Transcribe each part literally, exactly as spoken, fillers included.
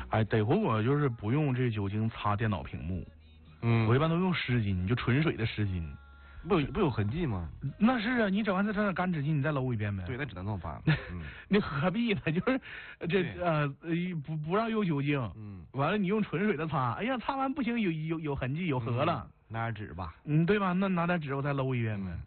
哎，得亏我就是不用这酒精擦电脑屏幕， 嗯， 我一般都用湿巾，就纯水的湿巾。 不有不有痕迹吗？ 那是啊，你整完再整点干纸巾，你再搂一遍呗。 对，那只能这么办。嗯， 你何必呢？就是这呃不不让用酒精， 嗯， 完了你用纯水的擦，哎呀，擦完不行，有有有痕迹有核了， 嗯、拿点纸吧。 嗯，对吧？那拿点纸我再搂一遍呗。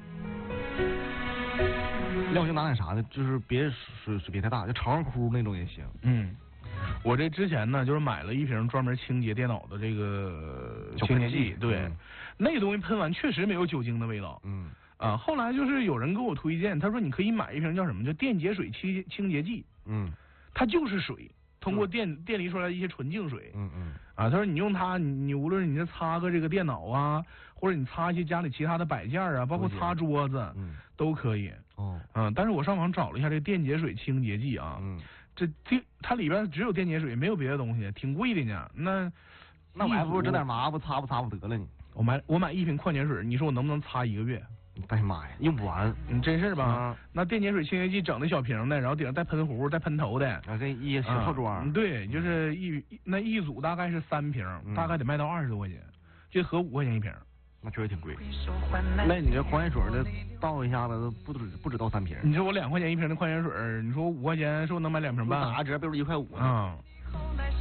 要不就拿点啥呢？就是别水水别太大，就长裤那种也行。 嗯。我这之前呢，就是买了一瓶专门清洁电脑的这个清洁剂，对，嗯、那东西喷完确实没有酒精的味道。 嗯啊，后来就是有人给我推荐，他说你可以买一瓶叫什么叫电解水清清洁剂。 嗯， 它就是水，通过电、嗯、电离出来一些纯净水。 嗯嗯。 啊，他说你用它，你你无论你是擦个这个电脑啊，或者你擦一些家里其他的摆件啊，包括擦桌子，嗯，都可以。 哦。 嗯，但是我上网找了一下这个电解水清洁剂啊。嗯。这这它里边只有电解水，没有别的东西，挺贵的呢。那那我还不如整点麻不擦不擦不得了呢。 我买我买一瓶矿泉水，你说我能不能擦一个月？ 哎呀妈呀，用不完， 你真是吧？ 啊、 那电解水清洁剂整的小瓶的，然后顶上带喷壶、带喷头的， 啊，这一小套装、 嗯。对，就是一那一组大概是三瓶，嗯、大概得卖到二十多块钱，就合五块钱一瓶。 那确实挺贵。那你这矿泉水的倒一下子不止不止倒三瓶。 你说我两块钱一瓶的矿泉水，你说五块钱是不是能买两瓶半？ 打折比如一块五。 啊、 嗯。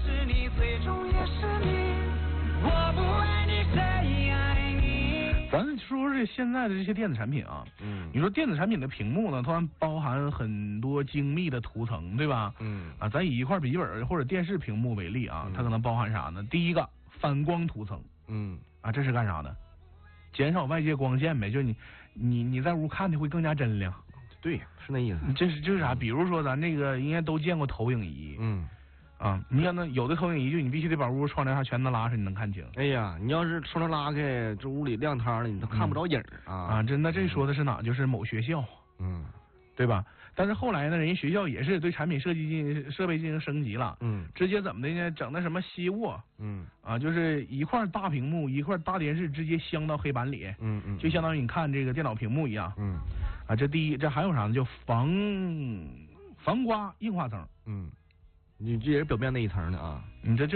咱说说这现在的这些电子产品啊，嗯，你说电子产品的屏幕呢，它包含很多精密的涂层，对吧？嗯。啊，咱以一块笔记本或者电视屏幕为例啊，它可能包含啥呢？第一个反光涂层。嗯。啊，这是干啥的？减少外界光线呗，就你你你在屋看的会更加真亮。 对，是那意思。 这是就是啥？比如说咱这个应该都见过投影仪。嗯。啊，你看那有的投影仪就你必须得把屋窗帘啥全都拉上，你能看清。 哎呀，你要是窗帘拉开，这屋里亮堂了，你都看不着影儿、嗯、啊。 啊，真的，这说的是哪？就是某学校。嗯。对吧？但是后来呢，人家学校也是对产品设计进行设备进行升级了，嗯，直接怎么的呢？整的什么吸沃，嗯，啊，就是一块大屏幕，一块大电视直接镶到黑板里，嗯嗯，就相当于你看这个电脑屏幕一样，嗯，啊，这第一，这还有啥呢？叫防防刮硬化层， 嗯，你这也是表面那一层的啊， 你这这。